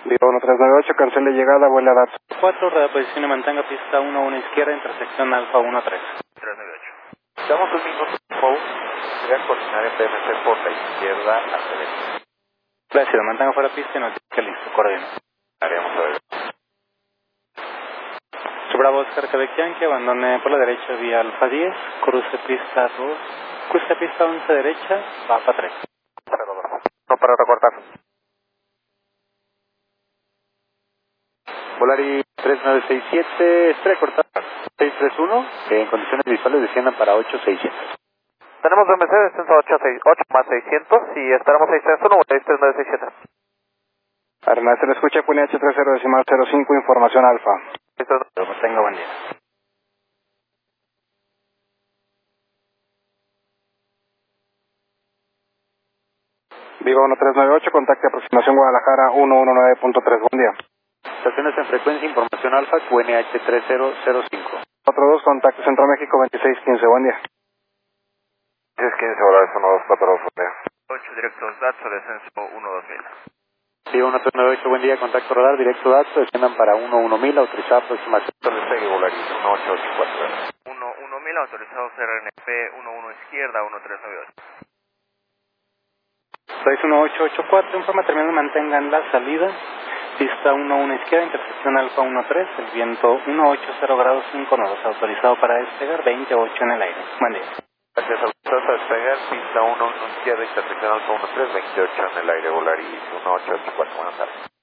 Viva 1398, cancele llegada, vuela a Datsun. 4, reposición y mantenga pista 1-1 izquierda, intersección Alfa 1-3. 398. Damos un minuto, Pou. Voy a coordinar en PMC por la izquierda hacia derecha. Gracias, mantenga fuera pista y notifique listo, coordina. Haremos a ver. Bravo Oscar Quebec Yankee, abandone por la derecha vía Alfa 10, cruce pista 2, cruce pista 11 derecha, Alfa 3. 02. No para recortar. Volari 3967, estrella cortada 631, en condiciones visuales desciendan para 8600. Tenemos BMC descenso 8 más 600 y esperamos 631, Volari 3967. Arena, se le escucha QNH 30.05, información Alfa. Tenga buen día. Viva 1398, contacte aproximación Guadalajara 119.3, buen día. Estaciones en frecuencia, información Alfa, QNH 3005. 42, contacte Centro México 2615, buen día. 1615, Volari 1242, buen día. 8 directos, Datsun, descenso 12000. Viva 1398, buen día, contacto radar, directo Datsun, desciendan para 11000, autorizada aproximación. Despegue, Volari 1884. 11000, autorizado CRNP 11 izquierda, 1398. 61884, informa terminal, mantengan la salida, pista 11 izquierda, intersección Alfa 13, el viento 180 grados 5 nodos, autorizado para despegar, 28 en el aire. Buen día. Gracias, autorizado para despegar, pista 11 izquierda, intersección Alfa 13, 28 en el aire, Volari 1884, buenas tardes.